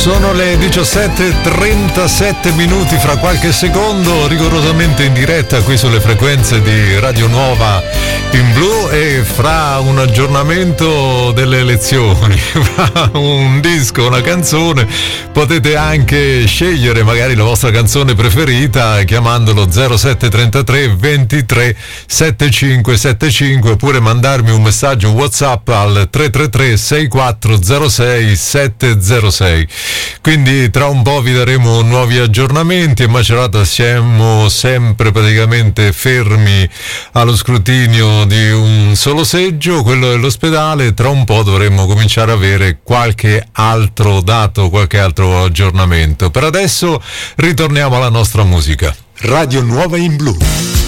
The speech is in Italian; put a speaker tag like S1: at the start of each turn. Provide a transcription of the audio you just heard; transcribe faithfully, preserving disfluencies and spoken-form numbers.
S1: Sono le diciassette e trentasette minuti, fra qualche secondo rigorosamente in diretta qui sulle frequenze di Radio Nuova in Blu, e fra un aggiornamento delle elezioni, fra un disco, una canzone, potete anche scegliere magari la vostra canzone preferita chiamandolo zero sette trentatré ventitré settantacinque settantacinque, oppure mandarmi un messaggio, un WhatsApp al tre tre tre sei quattro zero sei sette zero sei. Quindi tra un po' vi daremo nuovi aggiornamenti. A Macerata siamo sempre praticamente fermi allo scrutinio di un solo seggio, quello dell'ospedale. Tra un po' dovremmo cominciare a avere qualche altro dato, qualche altro aggiornamento. Per adesso ritorniamo alla nostra musica. Radio Nuova in Blu.